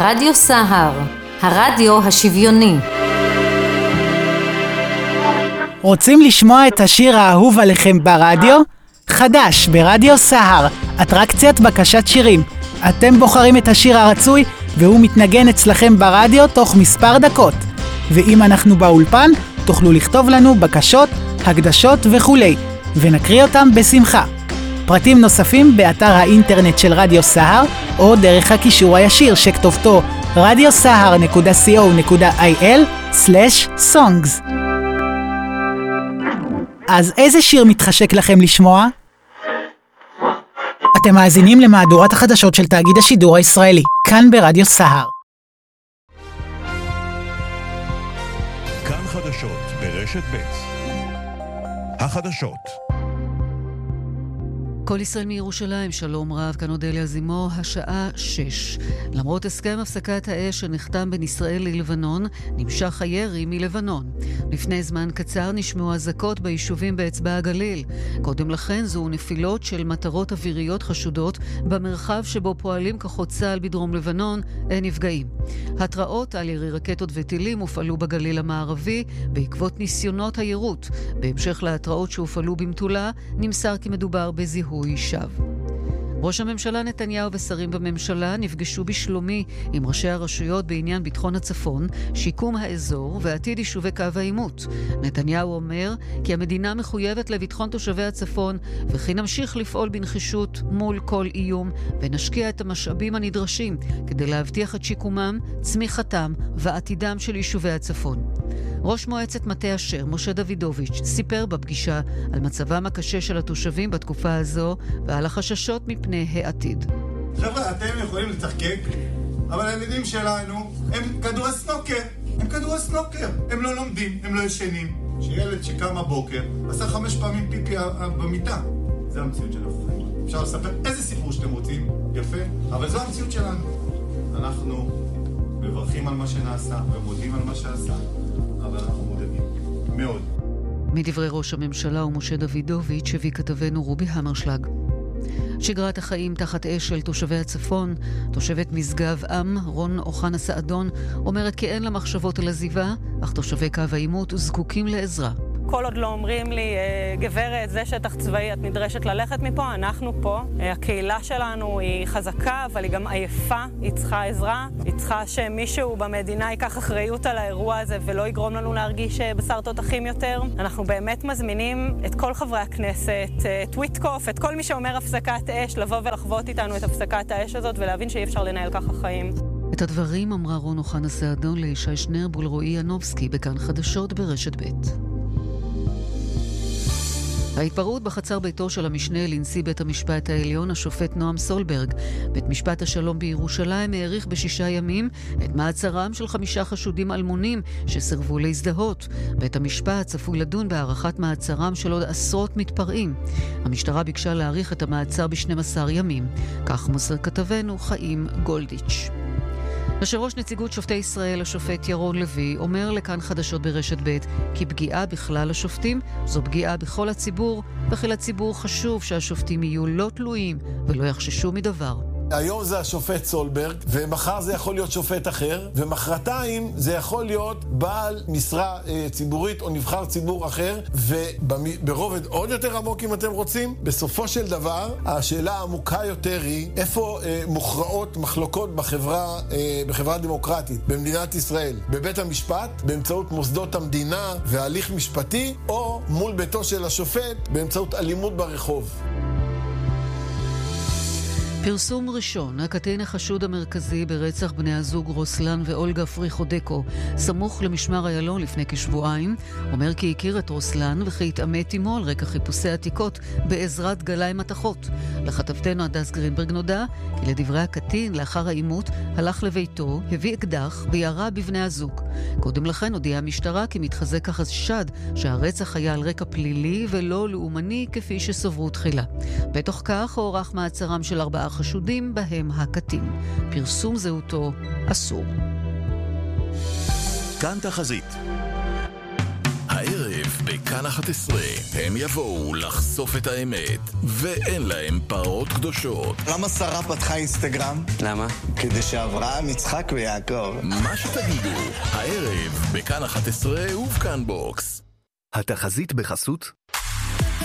רדיו סהר, הרדיו השוויוני. רוצים לשמוע את השיר האהוב עליכם ברדיו? חדש ברדיו סהר, אטרקציית בקשת שירים. אתם בוחרים את השיר הרצוי והוא מתנגן אצלכם ברדיו תוך מספר דקות. ואם אנחנו באולפן, תוכלו לכתוב לנו בקשות, הקדשות וכולי, ונקריא אותם בשמחה. פרטים נוספים באתר האינטרנט של רדיו סהר, או דרך הקישור הישיר שכתובתו radiosahar.co.il/songs. אז איזה שיר מתחשק לכם לשמוע? אתם מאזינים למהדורת החדשות של תאגיד השידור הישראלי, כאן ברדיו סהר. כאן חדשות ברשת ב'. החדשות. כל ישראל מירושלים, שלום רב, כאן אודליה זימו, השעה 6. למרות הסכם הפסקת האש שנחתם בין ישראל ללבנון, נמשך הירי מלבנון. לפני זמן קצר נשמעו אזעקות ביישובים באצבע הגליל. קודם לכן זו נפילות של מטרות אוויריות חשודות במרחב שבו פועלים כוחות צה"ל בדרום לבנון, אין נפגעים. התראות על ירי רקטות וטילים הופעלו בגליל המערבי בעקבות ניסיונות היירוט. בהמשך להתראות שהופעלו במטולה, נמסר כי מדובר בזיהוי שווא. ראש הממשלה נתניהו ושרים בממשלה נפגשו בשלומי עם ראשי הרשויות בעניין ביטחון הצפון, שיקום האזור ועתיד יישובי קו העימות. נתניהו אומר כי המדינה מחויבת לביטחון תושבי הצפון, וכי נמשיך לפעול בנחישות מול כל איום, ונשקיע את המשאבים הנדרשים כדי להבטיח את שיקומם, צמיחתם ועתידם של יישובי הצפון. ראש מועצת מטה אשר, משה דוידוביץ', סיפר בפגישה על מצבם הקשה של התושבים בתקופה הזו ועל החששות מפני העתיד. חבר'ה, אתם יכולים לצחקק, אבל הילדים שלנו הם כדורי סנוקר. הם לא לומדים, הם לא ישנים. שילד שקם הבוקר עשה 5 פעמים פיפי במיטה. זה המציאות שלנו. אפשר לספר איזה סיפור שאתם רוצים, יפה, אבל זו המציאות שלנו. אנחנו מברכים על מה שנעשה ומודים על מה שעשה, אבל אנחנו מודדים מאוד. מדברי ראש הממשלה ומשה דוידוביץ' הביא כתבנו רובי המרשלג. שגרת החיים תחת אש של תושבי הצפון, תושבת משגב עם, רון אוחנה סעדון, אומרת כי אין לה מחשבות על עזיבה, אך תושבי קו העימות זקוקים לעזרה. כל עוד לא אומרים לי, גברת, זה שטח צבאי, את נדרשת ללכת מפה, אנחנו פה. הקהילה שלנו היא חזקה, אבל היא גם עייפה, היא צריכה עזרה. היא צריכה שמישהו במדינה ייקח אחריות על האירוע הזה ולא יגרום לנו להרגיש בשר תותחים יותר. אנחנו באמת מזמינים את כל חברי הכנסת, את וויטקוף, את כל מי שאומר הפסקת אש, לבוא ולחוות איתנו את הפסקת האש הזאת ולהבין שאי אפשר לנהל ככה חיים. את הדברים אמרה רון אוחנה סעדון לישי שנרבול רועי ינובסקי בכאן חדשות ברשת ב'. ההתפרעות בחצר ביתו של המשנה לנשיא בית המשפט העליון, השופט נועם סולברג, בית משפט השלום בירושלים העריך ב6 ימים את מעצרם של 5 חשודים אלמונים שסרבו להזדהות. בית המשפט צפוי לדון בהארכת מעצרם של עוד עשרות מתפרעים. המשטרה ביקשה להאריך את המעצר ב12 ימים. כך מוסר כתבנו חיים גולדיץ'. יושב ראש נציגות שופטי ישראל, השופט ירון לוי, אומר לכאן חדשות ברשת ב' כי פגיעה בכלל השופטים זו פגיעה בכל הציבור, וכי לציבור חשוב שהשופטים יהיו לא תלויים ולא יחששו מדבר. היום זה השופט סולברג, ומחר זה יכול להיות שופט אחר, ומחרתיים זה יכול להיות בעל משרה ציבורית או נבחר ציבור אחר, וברובד עוד יותר עמוק אם אתם רוצים. בסופו של דבר, השאלה העמוקה יותר היא איפה מוכרעות מחלוקות בחברה דמוקרטית, במדינת ישראל, בבית המשפט, באמצעות מוסדות המדינה והליך משפטי, או מול ביתו של השופט באמצעות אלימות ברחוב. פרסום ראשון, הקטין החשוד המרכזי ברצח בני הזוג רוסלן ואולגה פריחודקו, סמוך למשמר איילון לפני כשבועיים, אומר כי הכיר את רוסלן וכי התאמת עמו על רקע חיפושי עתיקות בעזרת גלאי מתכות. לכתבתנו הדס גרינברג נודע כי לדברי הקטין לאחר העימות הלך לביתו, הביא אקדח וירה בבני הזוג. קודם לכן הודיעה המשטרה כי מתחזק החשד שהרצח היה על רקע פלילי ולא לאומני כפי שסברו תחילה. בתוך כך הוארך מעצרם של 4 חשודים בהם הקטין. פרסום זהותו אסור. כאן תחזית. הערב בכאן 11 הם יבואו לחשוף את האמת, ואין להם פרות קדושות. למה שרה פתחה אינסטגרם? למה? כדי שאברהם, יצחק ויעקב. מה שתגידו, הערב בכאן 11 ובכאן בוקס. התחזית בחסות